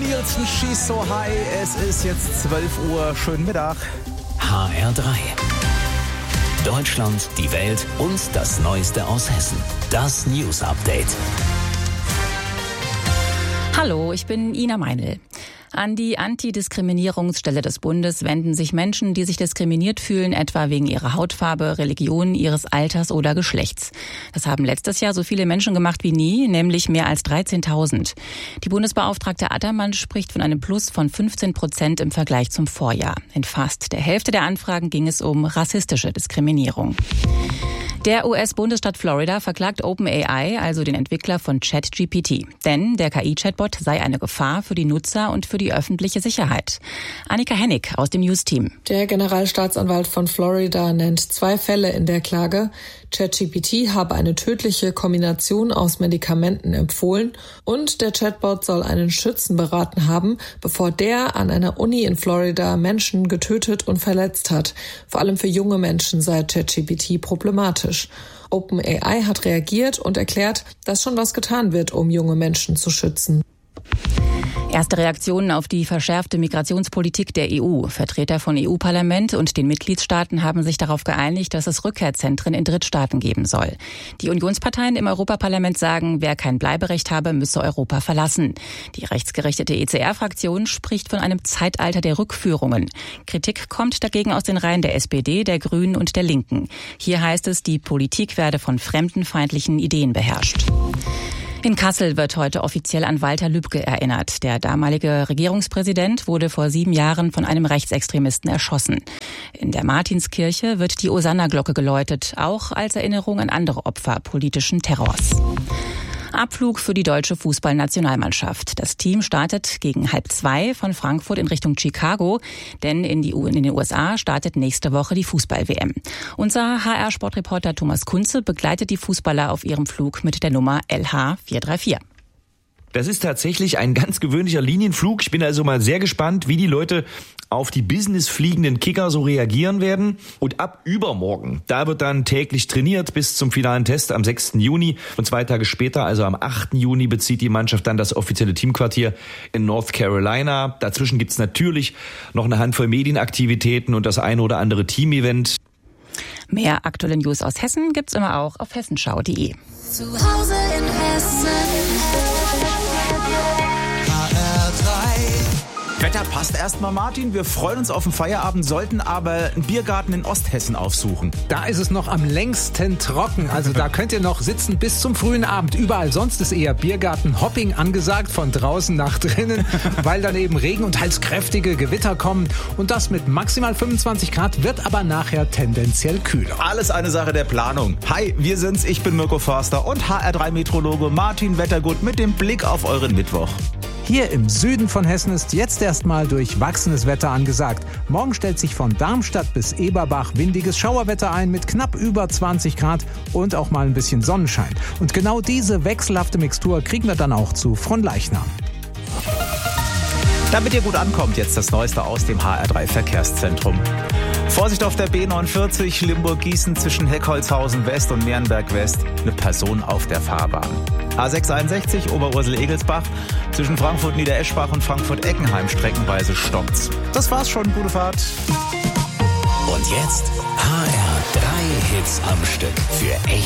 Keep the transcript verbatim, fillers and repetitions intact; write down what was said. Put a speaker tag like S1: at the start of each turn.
S1: Nielsen schießt so high. Es ist jetzt zwölf Uhr. Schönen Mittag.
S2: H R drei. Deutschland, die Welt und das Neueste aus Hessen. Das News Update.
S3: Hallo, ich bin Ina Meinl. An die Antidiskriminierungsstelle des Bundes wenden sich Menschen, die sich diskriminiert fühlen, etwa wegen ihrer Hautfarbe, Religion, ihres Alters oder Geschlechts. Das haben letztes Jahr so viele Menschen gemacht wie nie, nämlich mehr als dreizehntausend. Die Bundesbeauftragte Attermann spricht von einem Plus von fünfzehn Prozent im Vergleich zum Vorjahr. In fast der Hälfte der Anfragen ging es um rassistische Diskriminierung. Der U S-Bundesstaat Florida verklagt OpenAI, also den Entwickler von ChatGPT. Denn der K I-Chatbot sei eine Gefahr für die Nutzer und für die öffentliche Sicherheit. Annika Hennig aus dem News-Team.
S4: Der Generalstaatsanwalt von Florida nennt zwei Fälle in der Klage. ChatGPT habe eine tödliche Kombination aus Medikamenten empfohlen und der Chatbot soll einen Schützen beraten haben, bevor der an einer Uni in Florida Menschen getötet und verletzt hat. Vor allem für junge Menschen sei ChatGPT problematisch. OpenAI hat reagiert und erklärt, dass schon was getan wird, um junge Menschen zu schützen.
S3: Erste Reaktionen auf die verschärfte Migrationspolitik der E U. Vertreter von E U-Parlament und den Mitgliedstaaten haben sich darauf geeinigt, dass es Rückkehrzentren in Drittstaaten geben soll. Die Unionsparteien im Europaparlament sagen, wer kein Bleiberecht habe, müsse Europa verlassen. Die rechtsgerichtete E C R-Fraktion spricht von einem Zeitalter der Rückführungen. Kritik kommt dagegen aus den Reihen der S P D, der Grünen und der Linken. Hier heißt es, die Politik werde von fremdenfeindlichen Ideen beherrscht. In Kassel wird heute offiziell an Walter Lübcke erinnert. Der damalige Regierungspräsident wurde vor sieben Jahren von einem Rechtsextremisten erschossen. In der Martinskirche wird die Hosanna-Glocke geläutet, auch als Erinnerung an andere Opfer politischen Terrors. Abflug für die deutsche Fußballnationalmannschaft. Das Team startet gegen halb zwei von Frankfurt in Richtung Chicago, denn in, die, in den U S A startet nächste Woche die Fußball-W M. Unser H R-Sportreporter Thomas Kunze begleitet die Fußballer auf ihrem Flug mit der Nummer L H vier drei vier.
S5: Das ist tatsächlich ein ganz gewöhnlicher Linienflug. Ich bin also mal sehr gespannt, wie die Leute auf die businessfliegenden Kicker so reagieren werden. Und ab übermorgen, da wird dann täglich trainiert bis zum finalen Test am sechsten Juni. Und zwei Tage später, also am achten Juni, bezieht die Mannschaft dann das offizielle Teamquartier in North Carolina. Dazwischen gibt's natürlich noch eine Handvoll Medienaktivitäten und das eine oder andere Teamevent.
S3: Mehr aktuelle News aus Hessen gibt's immer auch auf hessenschau punkt de.
S6: Zu Hause in Hessen. H R drei.
S1: Wetter passt erstmal, Martin. Wir freuen uns auf den Feierabend, sollten aber einen Biergarten in Osthessen aufsuchen.
S7: Da ist es noch am längsten trocken. Also da könnt ihr noch sitzen bis zum frühen Abend. Überall sonst ist eher Biergarten-Hopping angesagt, von draußen nach drinnen, weil dann eben Regen und teils kräftige Gewitter kommen. Und das mit maximal fünfundzwanzig Grad, wird aber nachher tendenziell kühler.
S1: Alles eine Sache der Planung. Hi, wir sind's. Ich bin Mirko Förster und H R drei Meteorologe Martin Wettergut mit dem Blick auf euren Mittwoch.
S7: Hier im Süden von Hessen ist jetzt erstmal durchwachsenes Wetter angesagt. Morgen stellt sich von Darmstadt bis Eberbach windiges Schauerwetter ein mit knapp über zwanzig Grad und auch mal ein bisschen Sonnenschein. Und genau diese wechselhafte Mixtur kriegen wir dann auch zu Fronleichnam.
S1: Damit ihr gut ankommt, jetzt das Neueste aus dem H R drei Verkehrszentrum. Vorsicht auf der B neunundvierzig Limburg-Gießen zwischen Heckholzhausen West und Meerenberg West. Eine Person auf der Fahrbahn. A sechs einundsechzig Oberursel-Egelsbach zwischen Frankfurt-Niedereschbach und Frankfurt-Eckenheim streckenweise stockt's. Das war's schon, gute Fahrt.
S2: Und jetzt H R drei Hits am Stück für echt.